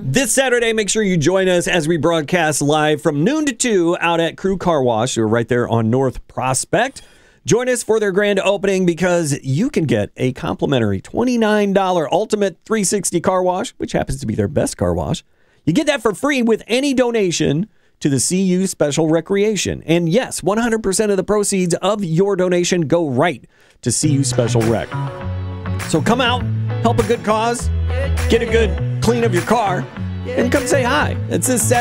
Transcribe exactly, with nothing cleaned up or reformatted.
This Saturday, make sure you join us as we broadcast live from noon to two out at Crew Car Wash. We're right there on North Prospect. Join us for their grand opening because you can get a complimentary twenty-nine dollars Ultimate three sixty car wash, which happens to be their best car wash. You get that for free with any donation to the C U Special Recreation. And yes, one hundred percent of the proceeds of your donation go right to C U Special Rec. So come out, help a good cause, get a good clean of your car, and come say hi. It's this Saturday.